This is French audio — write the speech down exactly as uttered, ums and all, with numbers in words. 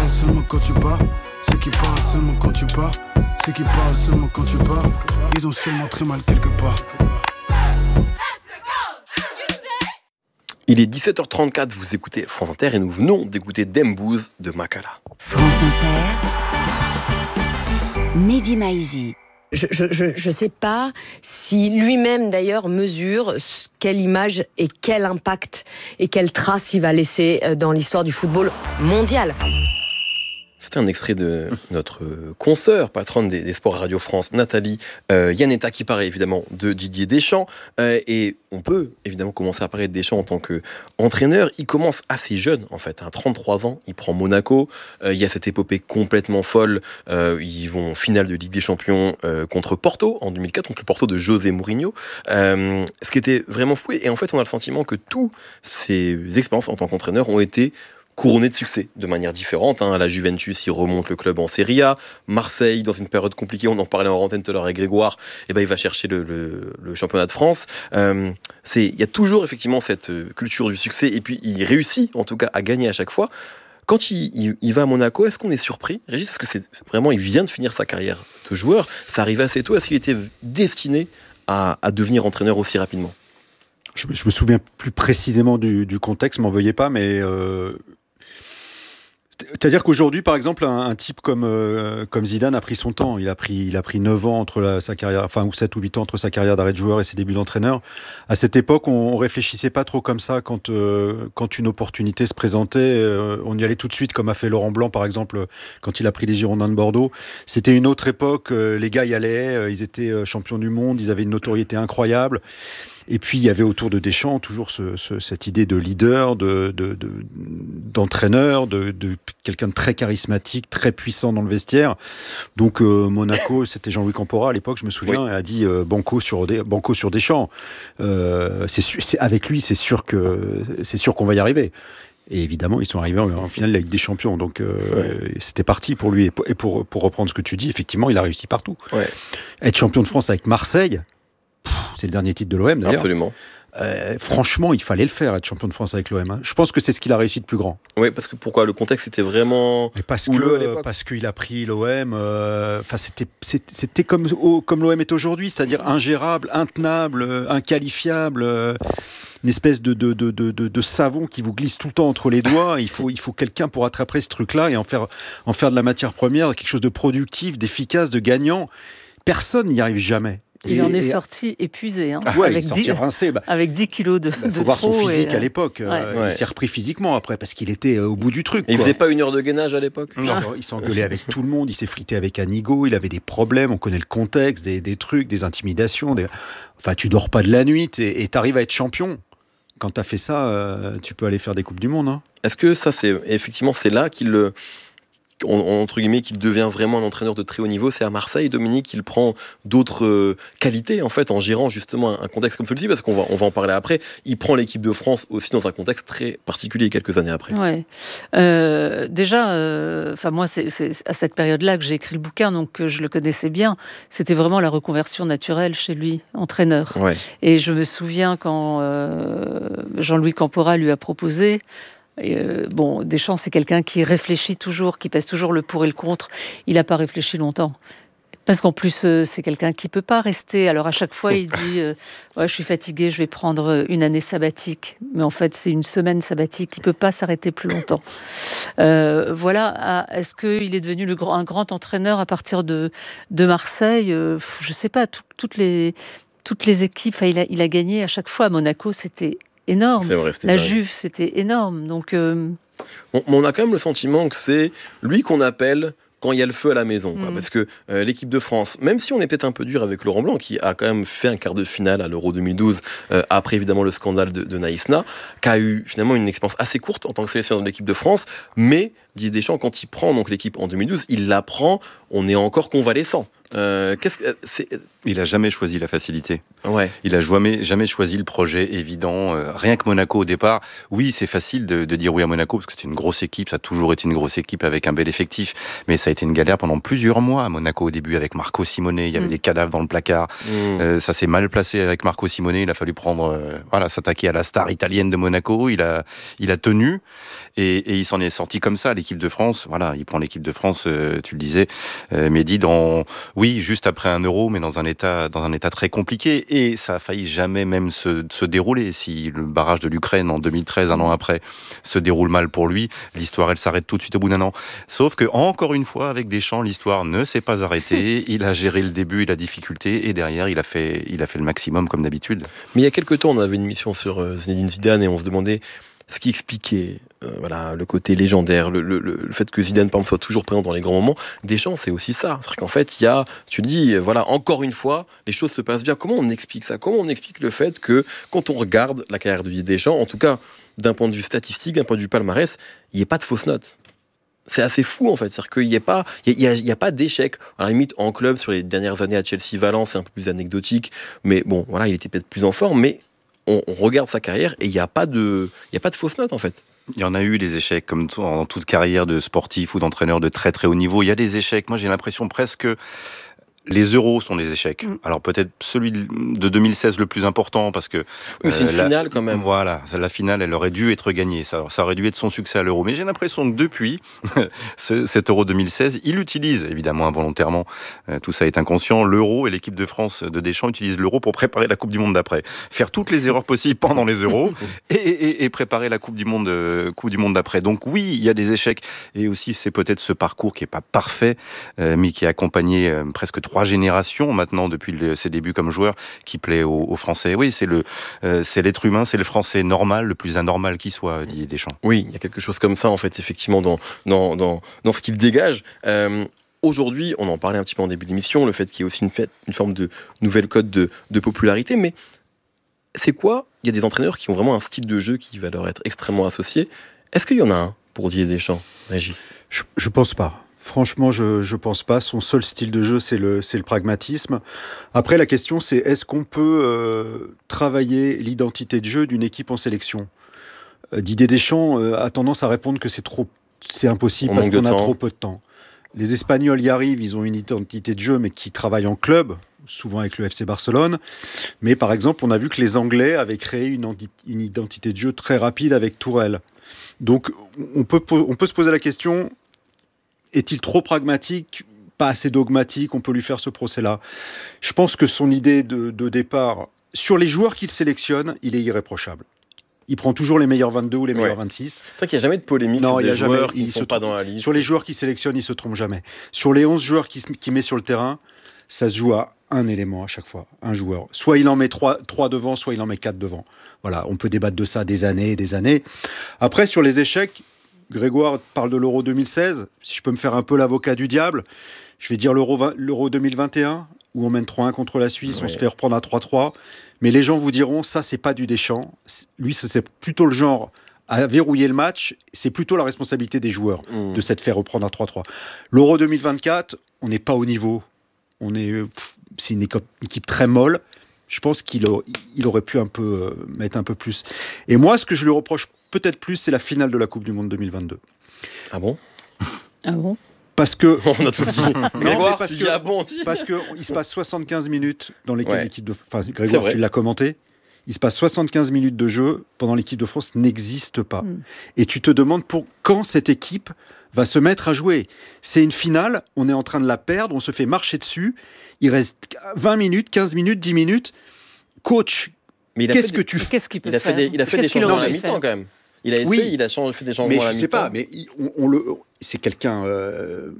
parlent seulement quand tu pars. Ceux qui parlent seulement quand tu pars. Ceux qui parlent seulement quand tu pars. Ils ont sûrement très mal quelque part. Il est dix-sept heures trente-quatre, vous écoutez France Inter et nous venons d'écouter Dembouz de Makala. France Inter, Mehdi Maizi. Je, je, je, je sais pas si lui-même d'ailleurs mesure quelle image et quel impact et quelle trace il va laisser dans l'histoire du football mondial. C'était un extrait de notre consoeur, patronne des, des sports Radio France, Nathalie euh, Yanetta, qui parlait évidemment de Didier Deschamps. Euh, et on peut évidemment commencer à parler de Deschamps en tant qu'entraîneur. Il commence assez jeune, en fait, à trente-trois ans. Il prend Monaco. Euh, il y a cette épopée complètement folle. Euh, ils vont en finale de Ligue des Champions euh, contre Porto en deux mille quatre, contre le Porto de José Mourinho. Euh, ce qui était vraiment fou. Et en fait, on a le sentiment que toutes ces expériences en tant qu'entraîneur ont été couronné de succès de manière différente. Hein. La Juventus, il remonte le club en Serie A. Marseille, dans une période compliquée, on en parlait en antenne tout à l'heure avec Grégoire, et ben, il va chercher le, le, le championnat de France. Euh, c'est, il y a toujours effectivement cette culture du succès, et puis il réussit en tout cas à gagner à chaque fois. Quand il, il, il va à Monaco, est-ce qu'on est surpris, Régis? Parce que c'est vraiment, il vient de finir sa carrière de joueur, ça arrivait assez tôt. Est-ce qu'il était destiné à, à devenir entraîneur aussi rapidement? Je, je me souviens plus précisément du, du contexte, m'en veuillez pas, mais... Euh... C'est-à-dire qu'aujourd'hui, par exemple, un, un type comme, euh, comme Zidane a pris son temps. Il a pris, il a pris neuf ans entre la, sa carrière, enfin, ou sept ou huit ans entre sa carrière d'arrêt de joueur et ses débuts d'entraîneur. À cette époque, on, on réfléchissait pas trop comme ça quand, euh, quand une opportunité se présentait. Euh, on y allait tout de suite, comme a fait Laurent Blanc, par exemple, quand il a pris les Girondins de Bordeaux. C'était une autre époque. Euh, les gars y allaient. Euh, ils étaient champions du monde. Ils avaient une notoriété incroyable. Et puis, il y avait autour de Deschamps toujours ce, ce, cette idée de leader, de, de, de, d'entraîneur, de, de quelqu'un de très charismatique, très puissant dans le vestiaire. Donc, euh, Monaco, c'était Jean-Louis Campora à l'époque, je me souviens, oui. a dit euh, banco, sur, banco sur Deschamps. Euh, c'est, c'est, avec lui, c'est sûr, que, c'est sûr qu'on va y arriver. Et évidemment, ils sont arrivés en, en finale de la Ligue des Champions. Donc, euh, ouais. c'était parti pour lui. Et pour, et pour, pour reprendre ce que tu dis, effectivement, il a réussi partout. Ouais. Être champion de France avec Marseille, c'est le dernier titre de l'O M d'ailleurs. Absolument. Euh, franchement, il fallait le faire, être champion de France avec l'O M. Hein. Je pense que c'est ce qu'il a réussi de plus grand. Oui, parce que pourquoi? Le contexte était vraiment Mais parce houleux que, à l'époque. Parce qu'il a pris l'O M. Enfin, euh, c'était, c'était, c'était comme, oh, comme l'O M est aujourd'hui, c'est-à-dire ingérable, intenable, inqualifiable. Euh, une espèce de, de, de, de, de, de savon qui vous glisse tout le temps entre les doigts. Il faut, il faut quelqu'un pour attraper ce truc-là et en faire, en faire de la matière première quelque chose de productif, d'efficace, de gagnant. Personne n'y arrive jamais. Il et, en est et... sorti épuisé, hein, ouais, avec, dix, rincé, bah, avec dix kilos de, bah, de faut voir trop. Son physique et... à l'époque. Ouais. Euh, ouais. Il s'est repris physiquement après parce qu'il était euh, au bout du truc. Et il faisait pas une heure de gainage à l'époque? Non. Il s'engueulait avec tout le monde, il s'est frité avec Anigo, il avait des problèmes, on connaît le contexte, des, des trucs, des intimidations. Des... Enfin, tu dors pas de la nuit et tu arrives à être champion. Quand tu as fait ça, euh, tu peux aller faire des Coupes du Monde. Hein. Est-ce que ça, c'est effectivement, c'est là qu'il le. entre guillemets, qu'il devient vraiment un entraîneur de très haut niveau, c'est à Marseille, Dominique, qu'il prend d'autres euh, qualités, en fait, en gérant justement un, un contexte comme celui-ci, parce qu'on va, on va en parler après. Il prend l'équipe de France aussi dans un contexte très particulier, quelques années après. Ouais. Euh, déjà, euh, moi, c'est, c'est à cette période-là que j'ai écrit le bouquin, donc euh, je le connaissais bien. C'était vraiment la reconversion naturelle chez lui, entraîneur. Ouais. Et je me souviens quand euh, Jean-Louis Campora lui a proposé. Et euh, bon, Deschamps, c'est quelqu'un qui réfléchit toujours, qui pèse toujours le pour et le contre. Il n'a pas réfléchi longtemps. Parce qu'en plus, euh, c'est quelqu'un qui ne peut pas rester. Alors, à chaque fois, il dit euh, ouais, « je suis fatigué, je vais prendre une année sabbatique ». Mais en fait, c'est une semaine sabbatique. Il ne peut pas s'arrêter plus longtemps. Euh, voilà. À, est-ce qu'il est devenu le grand, un grand entraîneur à partir de, de Marseille? euh, Je ne sais pas. Tout, toutes, les, toutes les équipes, il a, il a gagné à chaque fois. À Monaco, c'était énorme. C'est vrai, la dingue. Juve, c'était énorme. Donc, euh... on, on a quand même le sentiment que c'est lui qu'on appelle quand il y a le feu à la maison. Quoi. Mmh. Parce que euh, l'équipe de France, même si on est peut-être un peu dur avec Laurent Blanc, qui a quand même fait un quart de finale à l'Euro deux mille douze, euh, après évidemment le scandale de, de Naïfna, qui a eu finalement une expérience assez courte en tant que sélectionneur de l'équipe de France, mais Didier Deschamps, quand il prend donc l'équipe en deux mille douze, il la prend, on est encore convalescent. Euh, qu'est-ce que c'est... Il a jamais choisi la facilité. Ouais. Il a jamais, jamais choisi le projet évident. Euh, rien que Monaco au départ. Oui, c'est facile de, de dire oui à Monaco parce que c'est une grosse équipe. Ça a toujours été une grosse équipe avec un bel effectif. Mais ça a été une galère pendant plusieurs mois à Monaco au début avec Marco Simone. Il y avait mmh. des cadavres dans le placard. Mmh. Euh, ça s'est mal placé avec Marco Simone. Il a fallu prendre, euh, voilà, s'attaquer à la star italienne de Monaco. Il a, il a tenu et, et il s'en est sorti comme ça. L'équipe de France, voilà, il prend l'équipe de France. Euh, tu le disais, euh, Mehdi, dans, oui, juste après un Euro, mais dans un état, dans un état très compliqué. Et ça a failli jamais même se, se dérouler. Si le barrage de l'Ukraine en deux mille treize, un an après, se déroule mal pour lui, l'histoire, elle s'arrête tout de suite au bout d'un an. Sauf que, encore une fois, avec Deschamps, l'histoire ne s'est pas arrêtée. Il a géré le début et la difficulté, et derrière, il a fait, il a fait le maximum, comme d'habitude. Mais il y a quelques temps, on avait une mission sur Zinedine Zidane, et on se demandait ce qui expliquait euh, voilà, le côté légendaire, le, le, le fait que Zidane par exemple, soit toujours présent dans les grands moments. Deschamps, c'est aussi ça. C'est-à-dire qu'en fait, il y a, tu dis, voilà, encore une fois, les choses se passent bien. Comment on explique ça ? Comment on explique le fait que, quand on regarde la carrière de Didier Deschamps, en tout cas, d'un point de vue statistique, d'un point de vue palmarès, il n'y ait pas de fausses notes ? C'est assez fou, en fait. C'est-à-dire qu'il n'y a pas, il y a, il y a pas d'échec. À la limite, en club, sur les dernières années à Chelsea, Valence, c'est un peu plus anecdotique. Mais bon, voilà, il était peut-être plus en forme, mais on, on regarde sa carrière et il n'y a pas de, il y a pas de fausses notes, en fait. Il y en a eu des échecs, comme dans toute carrière de sportif ou d'entraîneur de très très haut niveau. Il y a des échecs. Moi, j'ai l'impression presque... Les euros sont des échecs. Mmh. Alors peut-être celui de deux mille seize le plus important parce que... Oui, c'est euh, une la, finale quand même. Voilà, la finale, elle aurait dû être gagnée. Ça, ça aurait dû être son succès à l'euro. Mais j'ai l'impression que depuis cet euro deux mille seize, il utilise, évidemment involontairement, euh, tout ça est inconscient, l'euro et l'équipe de France de Deschamps utilisent l'euro pour préparer la Coupe du Monde d'après. Faire toutes les erreurs possibles pendant les euros et, et, et préparer la Coupe du Monde, euh, Coupe du Monde d'après. Donc oui, il y a des échecs. Et aussi, c'est peut-être ce parcours qui n'est pas parfait, euh, mais qui a accompagné euh, presque trois générations maintenant depuis le, ses débuts comme joueur qui plaît aux, aux Français. Oui, c'est le, euh, c'est l'être humain, c'est le Français normal, le plus anormal qui soit, Didier Deschamps. Oui, il y a quelque chose comme ça en fait, effectivement, dans dans dans, dans ce qu'il dégage. Euh, Aujourd'hui, on en parlait un petit peu en début d'émission, le fait qu'il y ait aussi une, fait, une forme de nouvelle cote de, de popularité, mais c'est quoi ? Il y a des entraîneurs qui ont vraiment un style de jeu qui va leur être extrêmement associé. Est-ce qu'il y en a un pour Didier Deschamps, Régis ? Je, je pense pas. Franchement, je je pense pas. Son seul style de jeu, c'est le c'est le pragmatisme. Après, la question, c'est est-ce qu'on peut euh, travailler l'identité de jeu d'une équipe en sélection ? euh, Didier Deschamps euh, a tendance à répondre que c'est trop, c'est impossible parce qu'on a trop peu de temps. Les Espagnols y arrivent, ils ont une identité de jeu, mais qui travaillent en club, souvent avec le F C Barcelone. Mais par exemple, on a vu que les Anglais avaient créé une, une identité de jeu très rapide avec Tourelle. Donc, on peut on peut se poser la question. Est-il trop pragmatique, pas assez dogmatique ? On peut lui faire ce procès-là. Je pense que son idée de, de départ, sur les joueurs qu'il sélectionne, il est irréprochable. Il prend toujours les meilleurs vingt-deux ou les meilleurs ouais. vingt-six. C'est vrai qu'il n'y a jamais de polémique non, sur des joueurs jamais, qui ne sont pas dans la liste. Sur les joueurs qu'il sélectionne, il ne se trompe jamais. Sur les onze joueurs qu'il qui met sur le terrain, ça se joue à un élément à chaque fois, un joueur. Soit il en met trois, trois devant, soit il en met quatre devant. Voilà, on peut débattre de ça des années et des années. Après, sur les échecs, Grégoire parle de l'Euro deux mille seize. Si je peux me faire un peu l'avocat du diable, je vais dire l'Euro, l'Euro deux mille vingt et un, où on mène trois un contre la Suisse, ouais. On se fait reprendre à trois trois. Mais les gens vous diront, ça, c'est pas du Deschamps. Lui, c'est plutôt le genre à verrouiller le match. C'est plutôt la responsabilité des joueurs mmh. de s'être fait reprendre à trois trois. L'Euro deux mille vingt-quatre, on n'est pas au niveau. On est, c'est une équipe très molle. Je pense qu'il aurait, il aurait pu un peu euh, mettre un peu plus. Et moi, ce que je lui reproche peut-être plus, c'est la finale de la Coupe du Monde deux mille vingt-deux. Ah bon ? Ah bon ? Parce que... On a tous dit. Non, Grégoire, parce tu que, dis ah bon, dis. Parce qu'il se passe soixante-quinze minutes dans lesquelles ouais. l'équipe de... Enfin, Grégoire, tu l'as commenté. Il se passe soixante-quinze minutes de jeu pendant l'équipe de France n'existe pas. Mm. Et tu te demandes pour quand cette équipe va se mettre à jouer. C'est une finale, on est en train de la perdre, on se fait marcher dessus. Il reste vingt minutes, quinze minutes, dix minutes. Coach, mais qu'est-ce que des... tu fais ? Qu'est-ce qu'il peut il a fait faire des, Il a fait des changements à la mi-temps quand même. Il a essayé, oui, il a changé, fait des changements mais à la je mi-temps. sais pas, mais on, on le, c'est quelqu'un. Euh,